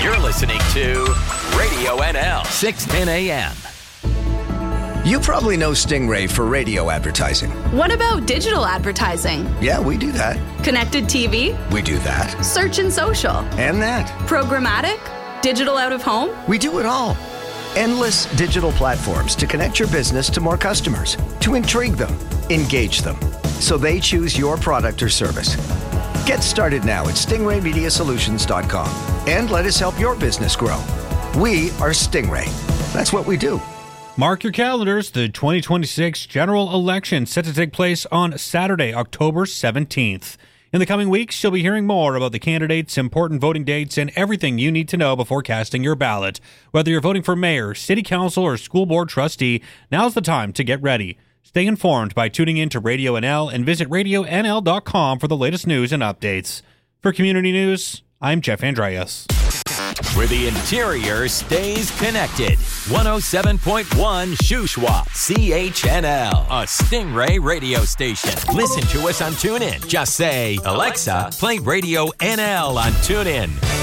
You're listening to Radio NL, 610 AM. You probably know Stingray for radio advertising. What about digital advertising? Yeah, we do that. Connected TV? We do that. Search and social? And that. Programmatic? Digital out of home? We do it all. Endless digital platforms to connect your business to more customers, to intrigue them, engage them, so they choose your product or service. Get started now at stingraymediasolutions.com and let us help your business grow. We are Stingray. That's what we do. Mark your calendars. The 2026 general election set to take place on Saturday, October 17th. In the coming weeks, you'll be hearing more about the candidates, important voting dates, and everything you need to know before casting your ballot. Whether you're voting for mayor, city council, or school board trustee, now's the time to get ready. Stay informed by tuning in to Radio NL and visit radionl.com for the latest news and updates. For Community News, I'm Jeff Andreas. Where the interior stays connected. 107.1 Shuswap, CHNL, a Stingray radio station. Listen to us on TuneIn. Just say, Alexa, play Radio NL on TuneIn.